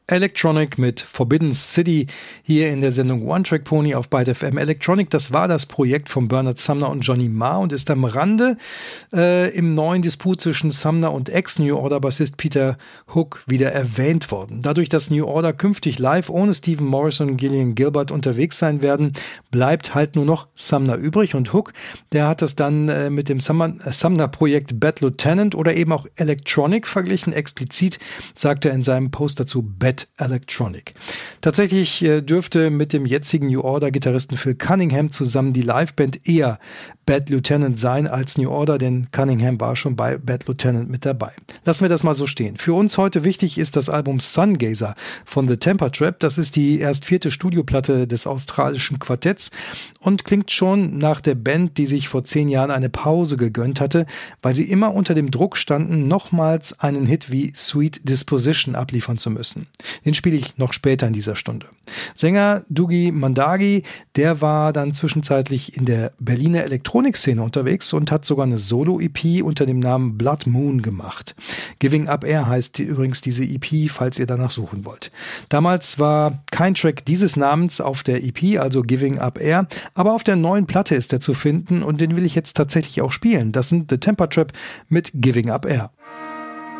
Electronic mit Forbidden City hier in der Sendung One Track Pony auf Byte FM. Electronic, das war das Projekt von Bernard Sumner und Johnny Marr und ist am Rande im neuen Disput zwischen Sumner und Ex-New Order-Bassist Peter Hook wieder erwähnt worden. Dadurch, dass New Order künftig live ohne Stephen Morrison und Gillian Gilbert unterwegs sein werden, bleibt halt nur noch Sumner übrig und Hook, der hat das dann mit dem Sumner-Projekt Bad Lieutenant oder eben auch Electronic verglichen. Explizit sagt er in seinem Post dazu Bad Electronic. Tatsächlich dürfte mit dem jetzigen New Order-Gitarristen Phil Cunningham zusammen die Liveband eher Bad Lieutenant sein als New Order, denn Cunningham war schon bei Bad Lieutenant mit dabei. Lassen wir das mal so stehen. Für uns heute wichtig ist das Album Sungazer von The Temper Trap. Das ist die erst 4. Studioplatte des australischen Quartetts und klingt schon nach der Band, die sich vor 10 Jahren eine Pause gegönnt hatte, weil sie immer unter dem Druck standen, nochmals einen Hit wie Sweet Disposition abliefern zu müssen. Den spiele ich noch später in dieser Stunde. Sänger Dougie Mandagi, der war dann zwischenzeitlich in der Berliner Elektronikszene unterwegs und hat sogar eine Solo-EP unter dem Namen Blood Moon gemacht. Giving Up Air heißt übrigens diese EP, falls ihr danach suchen wollt. Damals war kein Track dieses Namens auf der EP, also Giving Up Air, aber auf der neuen Platte ist er zu finden und den will ich jetzt tatsächlich auch spielen. Das sind The Temper Trap mit Giving Up Air.